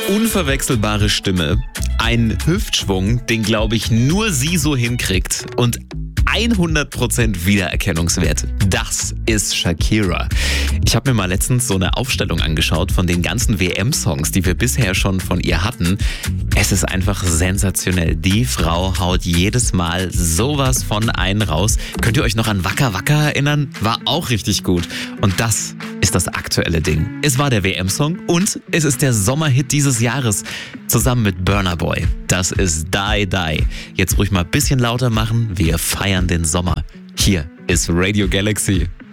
unverwechselbare Stimme, ein Hüftschwung, den, glaube ich, nur sie so hinkriegt und 100% Wiedererkennungswert. Das ist Shakira. Ich habe mir mal letztens so eine Aufstellung angeschaut von den ganzen WM-Songs, die wir bisher schon von ihr hatten. Es ist einfach sensationell. Die Frau haut jedes Mal sowas von einen raus. Könnt ihr euch noch an Waka Waka erinnern? War auch richtig gut. Und das ist das aktuelle Ding. Es war der WM-Song und es ist der Sommerhit dieses Jahres. Zusammen mit Burna Boy. Das ist Die Die. Jetzt ruhig mal ein bisschen lauter machen. Wir feiern den Sommer. Hier ist Radio Galaxy.